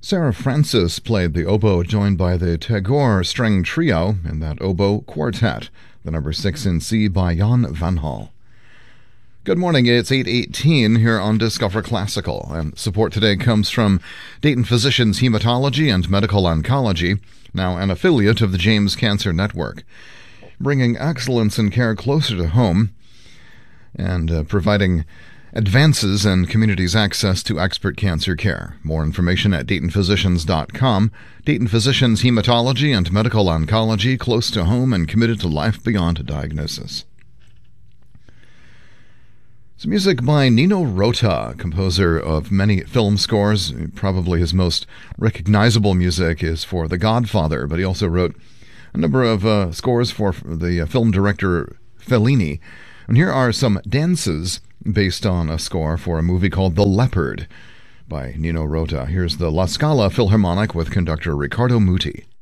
Sarah Francis played the oboe, joined by the Tagore String Trio in that oboe quartet, the number 6 in C by Jan van Hal. Good morning, it's 8:18 here on Discover Classical, and support today comes from Dayton Physicians Hematology and Medical Oncology, now an affiliate of the James Cancer Network, bringing excellence in care closer to home and providing advances in communities' access to expert cancer care. More information at DaytonPhysicians.com. Dayton Physicians Hematology and Medical Oncology, close to home and committed to life beyond diagnosis. It's music by Nino Rota, composer of many film scores. Probably his most recognizable music is for The Godfather, but he also wrote a number of scores for the film director Fellini. And here are some dances based on a score for a movie called The Leopard by Nino Rota. Here's the La Scala Philharmonic with conductor Riccardo Muti.